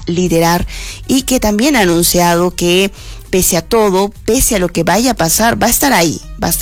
liderar y que también ha anunciado que pese a todo, pese a lo que vaya a pasar, va a estar ahí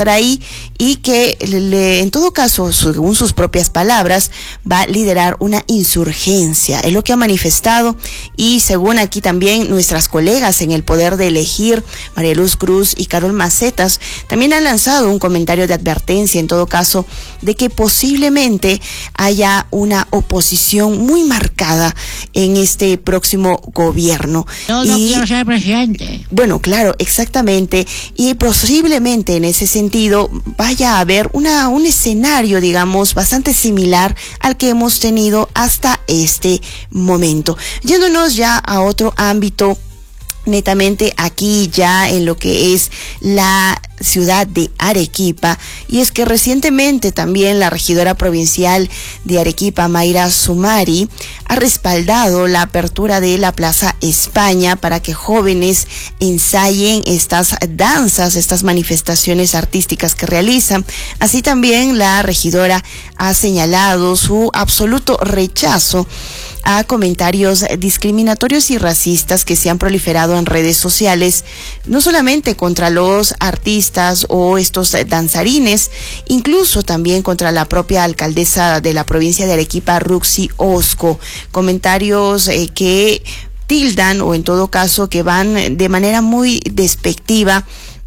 y que en todo caso, según sus propias palabras, va a liderar una insurgencia, es lo que ha manifestado. Y según aquí también nuestras colegas en el Poder de Elegir, María Luz Cruz y Carol Macetas, también han lanzado un comentario de advertencia, en todo caso, de que posiblemente haya una oposición muy marcada en este próximo gobierno. Yo no quiero ser presidente. Bueno, claro, exactamente, y posiblemente en ese sentido vaya a haber un escenario, digamos, bastante similar al que hemos tenido hasta este momento. Yéndonos ya a otro ámbito, netamente aquí ya en lo que es la ciudad de Arequipa, y es que recientemente también la regidora provincial de Arequipa, Mayra Sumari, ha respaldado la apertura de la Plaza España para que jóvenes ensayen estas danzas, estas manifestaciones artísticas que realizan. Así también la regidora ha señalado su absoluto rechazo a comentarios discriminatorios y racistas que se han proliferado en redes sociales, no solamente contra los artistas o estos danzarines, incluso también contra la propia alcaldesa de la provincia de Arequipa, Ruxy Osco. Comentarios que tildan, o en todo caso que van de manera muy despectiva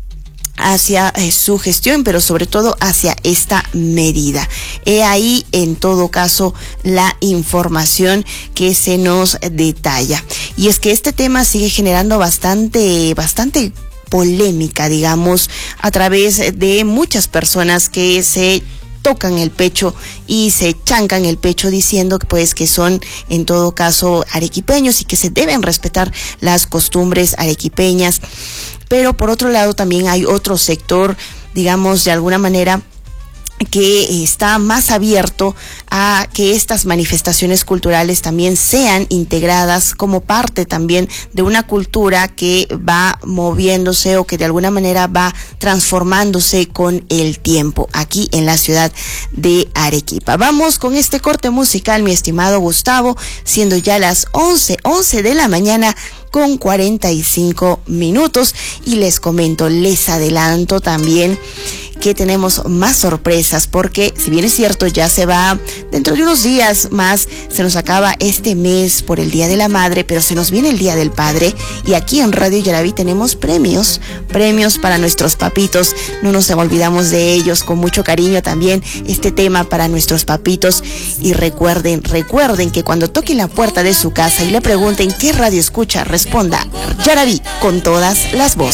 hacia su gestión, pero sobre todo hacia esta medida. He ahí, en todo caso, la información que se nos detalla. Y es que este tema sigue generando bastante polémica, digamos, a través de muchas personas que se tocan el pecho y se chancan el pecho diciendo que pues que son en todo caso arequipeños y que se deben respetar las costumbres arequipeñas. Pero por otro lado también hay otro sector, digamos, de alguna manera que está más abierto a que estas manifestaciones culturales también sean integradas como parte también de una cultura que va moviéndose o que de alguna manera va transformándose con el tiempo aquí en la ciudad de Arequipa. Vamos con este corte musical, mi estimado Gustavo, siendo ya las 11 de la mañana con 45 minutos, y les comento, les adelanto también que tenemos más sorpresas, porque si bien es cierto ya se va, dentro de unos días más se nos acaba este mes por el Día de la Madre, pero se nos viene el Día del Padre, y aquí en Radio Yaraví tenemos premios para nuestros papitos. No nos olvidamos de ellos, con mucho cariño también este tema para nuestros papitos. Y recuerden que cuando toquen la puerta de su casa y le pregunten qué radio escucha, responda Yaraví con todas las voces.